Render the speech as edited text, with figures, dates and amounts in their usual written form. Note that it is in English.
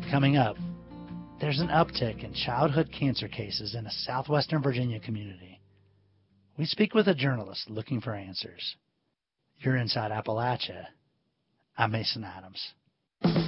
Coming up, there's an uptick in childhood cancer cases in a southwestern Virginia community. We speak with a journalist looking for answers. You're Inside Appalachia. I'm Mason Adams.